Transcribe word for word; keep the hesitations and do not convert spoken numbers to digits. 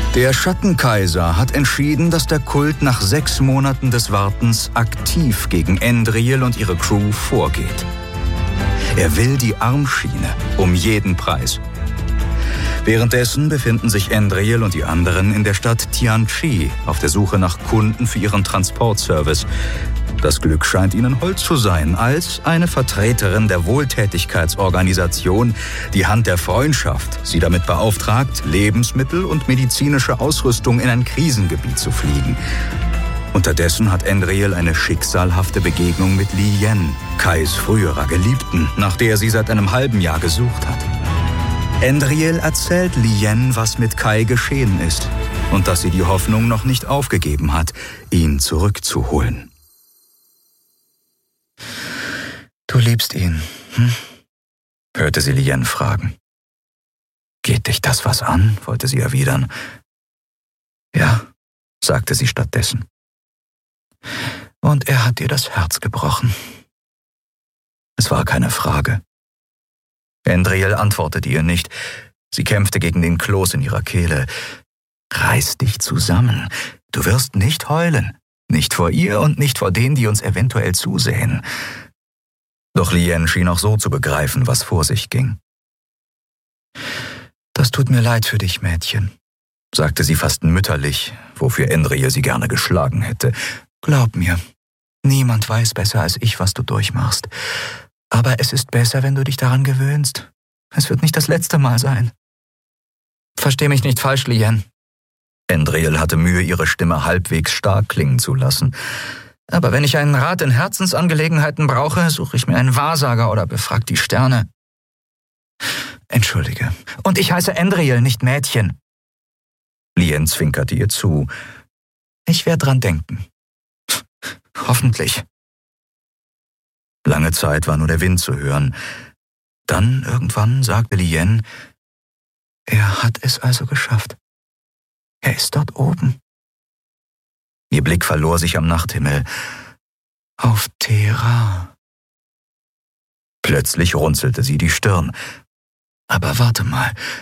Der Schattenkaiser hat entschieden, dass der Kult nach sechs Monaten des Wartens aktiv gegen Endriel und ihre Crew vorgeht. Er will die Armschiene um jeden Preis. Währenddessen befinden sich Endriel und die anderen in der Stadt Tianqi auf der Suche nach Kunden für ihren Transportservice. Das Glück scheint ihnen hold zu sein, als eine Vertreterin der Wohltätigkeitsorganisation die Hand der Freundschaft sie damit beauftragt, Lebensmittel und medizinische Ausrüstung in ein Krisengebiet zu fliegen. Unterdessen hat Endriel eine schicksalhafte Begegnung mit Li Yen, Kais früherer Geliebten, nach der sie seit einem halben Jahr gesucht hat. Endriel erzählt Li Yen, was mit Kai geschehen ist und dass sie die Hoffnung noch nicht aufgegeben hat, ihn zurückzuholen. »Du liebst ihn, hm?« hörte sie Li Yen fragen. »Geht dich das was an?« wollte sie erwidern. »Ja«, sagte sie stattdessen. »Und er hat dir das Herz gebrochen.« Es war keine Frage. Endriel antwortete ihr nicht. Sie kämpfte gegen den Kloß in ihrer Kehle. »Reiß dich zusammen. Du wirst nicht heulen. Nicht vor ihr und nicht vor denen, die uns eventuell zusehen.« Doch Li Yen schien auch so zu begreifen, was vor sich ging. »Das tut mir leid für dich, Mädchen«, sagte sie fast mütterlich, wofür Endriel sie gerne geschlagen hätte. »Glaub mir, niemand weiß besser als ich, was du durchmachst. Aber es ist besser, wenn du dich daran gewöhnst. Es wird nicht das letzte Mal sein. Versteh mich nicht falsch, Li Yen.« Endriel hatte Mühe, ihre Stimme halbwegs stark klingen zu lassen. »Aber wenn ich einen Rat in Herzensangelegenheiten brauche, suche ich mir einen Wahrsager oder befrag die Sterne.« »Entschuldige. Und ich heiße Endriel, nicht Mädchen.« Li Yen zwinkerte ihr zu. »Ich werde dran denken. Hoffentlich.« Lange Zeit war nur der Wind zu hören. Dann irgendwann sagte Li Yen, »Er hat es also geschafft. Er ist dort oben.« Ihr Blick verlor sich am Nachthimmel. »Auf Thera.« Plötzlich runzelte sie die Stirn. »Aber warte mal,